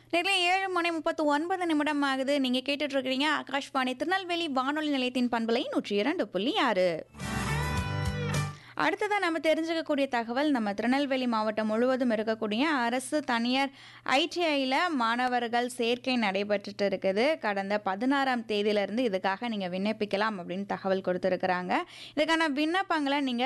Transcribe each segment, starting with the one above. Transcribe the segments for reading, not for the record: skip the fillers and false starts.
நேரிலே 7:39 ஆகுது. நீங்க கேட்டுட்டு இருக்கிறீங்க ஆகாஷ்வாணி திருநெல்வேலி வானொலி நிலையத்தின் பண்பலை 102.6. அடுத்ததா நம்ம தெரிஞ்சுக்கக்கூடிய தகவல், நம்ம திருநெல்வேலி மாவட்டம் முழுவதும் இருக்கக்கூடிய அரசு, தனியார் ஐடிஐல மாணவர்கள் சேர்க்கை நடைபெற்றுட்டு இருக்குது. கடந்த 16ஆம் தேதியிலிருந்து இதுக்காக நீங்க விண்ணப்பிக்கலாம் அப்படின்னு தகவல் கொடுத்துருக்குறாங்க. இதுக்கான விண்ணப்பங்களை நீங்க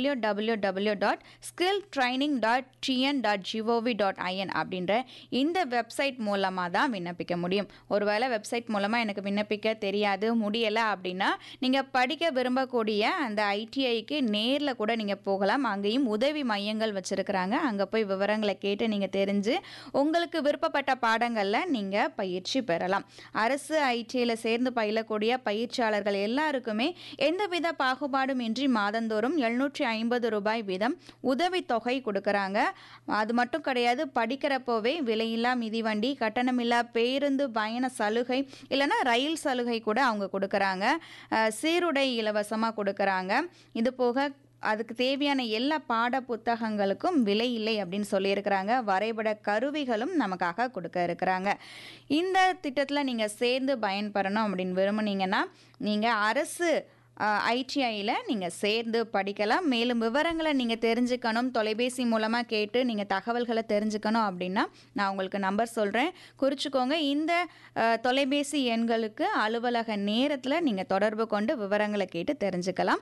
www.skilltraining.tn.gov.in அப்படின்ற இந்த வெப்சைட் மூலமாக தான் விண்ணப்பிக்க முடியும். ஒருவேளை வெப்சைட் மூலமாக எனக்கு விண்ணப்பிக்க தெரியாது, முடியலை அப்படின்னா நீங்கள் படிக்க விரும்பக்கூடிய அந்த ஐடிஐக்கு நேரில் கூட நீங்கள் போகலாம். அங்கேயும் உதவி மையங்கள் வச்சுருக்கிறாங்க. அங்கே போய் விவரங்களை கேட்டு நீங்கள் தெரிஞ்சு உங்களுக்கு விருப்பப்பட்ட பாடங்களில் நீங்கள் பயிற்சி பெறலாம். அரசு ஐடிஐயில் சேர்ந்து பயிலக்கூடிய பயிற்சியாளர்கள் எல்லாருக்குமே எந்தவித பாகுபாடும் இன்றி மாதந்தோறும் ரூ. 750 வீதம் உதவித்தொகை கொடுக்குறாங்க. அது மட்டும் கிடையாது, படிக்கிறப்போவே விலையில்லா மிதிவண்டி, கட்டணமில்லா பேருந்து பயண சலுகை, இல்லைன்னா ரயில் சலுகை கூட அவங்க கொடுக்குறாங்க. சீருடை இலவசமாக கொடுக்குறாங்க. இது போக அதுக்கு தேவையான எல்லா பாட புத்தகங்களுக்கும் விலை இல்லை அப்படின்னு சொல்லியிருக்கிறாங்க. வரைபட கருவிகளும் நமக்காக கொடுக்க இருக்கிறாங்க. இந்த திட்டத்தில் நீங்கள் சேர்ந்து பயன்பெறணும் அப்படின்னு விரும்புனீங்கன்னா நீங்கள் அரசு ஐடிஐயில் நீங்கள் சேர்ந்து படிக்கலாம். மேலும் விவரங்களை நீங்கள் தெரிஞ்சுக்கணும், தொலைபேசி மூலமாக கேட்டு நீங்கள் தகவல்களை தெரிஞ்சுக்கணும் அப்படின்னா நான் உங்களுக்கு நம்பர் சொல்கிறேன், குறிச்சிக்கோங்க. இந்த தொலைபேசி எண்களுக்கு அலுவலக நேரத்தில் நீங்கள் தொடர்பு கொண்டு விவரங்களை கேட்டு தெரிஞ்சுக்கலாம்.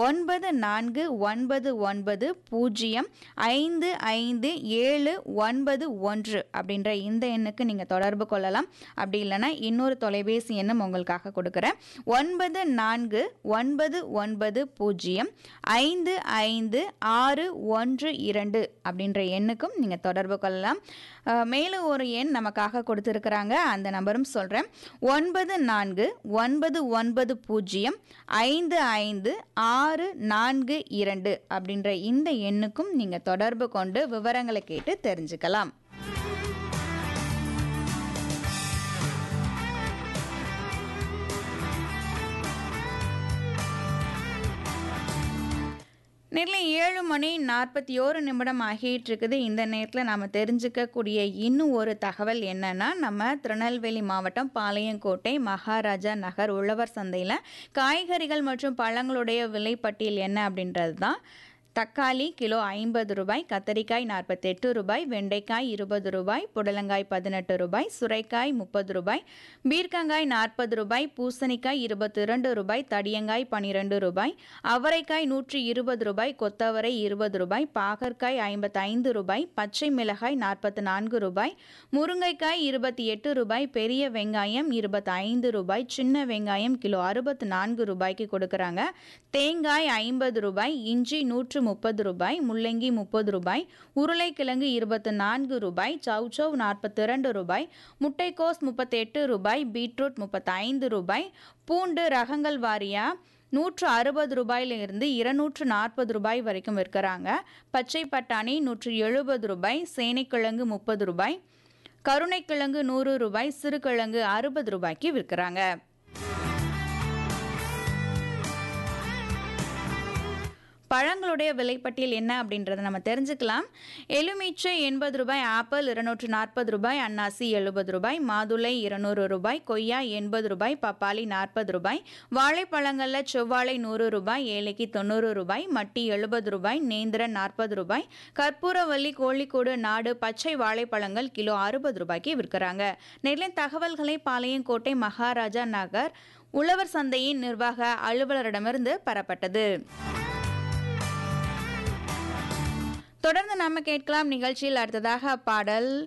9499055791 அப்படின்ற இந்த எண்ணுக்கு நீங்கள் தொடர்பு கொள்ளலாம். அப்படி இல்லைன்னா இன்னொரு தொலைபேசி எண்ணும் உங்களுக்காக கொடுக்குறேன். 9499055612 அப்படின்ற எண்ணுக்கும் நீங்கள் தொடர்பு கொள்ளலாம். மேலும் ஒரு எண் நமக்காக கொடுத்துருக்குறாங்க, அந்த நம்பரும் சொல்கிறேன். 9499055642 அப்படின்ற இந்த எண்ணுக்கும் நீங்கள் தொடர்பு கொண்டு விவரங்களை கேட்டு தெரிஞ்சுக்கலாம். நேரில் 7:41 ஆகிட்டு இருக்குது. இந்த நேரத்தில் நாம் தெரிஞ்சுக்கக்கூடிய இன்னும் ஒரு தகவல் என்னன்னா, நம்ம திருநெல்வேலி மாவட்டம் பாளையங்கோட்டை மகாராஜா நகர் உழவர் சந்தையில் காய்கறிகள் மற்றும் பழங்களுடைய விலைப்பட்டியல் என்ன அப்படின்றது தான். தக்காளி கிலோ ரூ. 50, கத்தரிக்காய் ரூ. 48, வெண்டைக்காய் ரூ. 20, புடலங்காய் ரூ. 18, சுரைக்காய் ரூ. 30, பீர்க்கங்காய் ரூ. 40, பூசணிக்காய் ரூ. 22, தடியங்காய் ரூ. 12, அவரைக்காய் ரூ. 120, கொத்தவரை ரூ. 20, பாகற்காய் ரூ. 55, பச்சை மிளகாய் ரூ. 44, முருங்கைக்காய் ரூ. 28, பெரிய வெங்காயம் ரூ. 25, சின்ன வெங்காயம் கிலோ ரூ. 64 கொடுக்குறாங்க. தேங்காய் ரூ. 50, இஞ்சி ரூ. 130, முள்ளங்கி ரூ. 30, உருளைக்கிழங்கு ரூ. 24, சௌச்சௌ ரூ. 42, முட்டைக்கோஸ் ரூ. 38, பீட்ரூட் ரூ. 35, பூண்டு ரகங்கள் வாரியா ரூ. 160 இருந்து ரூ. 240 வரைக்கும் விற்கிறாங்க. பச்சை பட்டாணி ரூ. 170, சேனைக்கிழங்கு ரூ. 30, கருணைக்கிழங்கு ரூ. 100, சிறுகிழங்கு ரூ. 60 விற்கிறாங்க. பழங்களுடைய விலைப்பட்டியல் என்ன அப்படின்றத நம்ம தெரிஞ்சுக்கலாம். எலுமிச்சை ரூ. 80, ஆப்பிள் ரூ. 240, அன்னாசி ரூ. 70, மாதுளை ரூ. 200, கொய்யா ரூ. 80, பப்பாளி ரூ. 40, வாழைப்பழங்களில் செவ்வாழை ரூ. 100, ஏலக்கி ரூ. 90, மட்டி ரூ. 70, நேந்திரன் ரூ. 40, கற்பூரவல்லி, கோழிக்கோடு, நாடு, பச்சை வாழைப்பழங்கள் கிலோ ரூ. 60 விற்கிறாங்க. நெல்லின் தகவல்களை பாளையங்கோட்டை மகாராஜா நகர் உழவர் சந்தையின் நிர்வாக அலுவலரிடமிருந்து பெறப்பட்டது. தொடர்ந்து நாம கேட்கலாம். நிகழ்ச்சியில் அடுத்ததாக பாடல்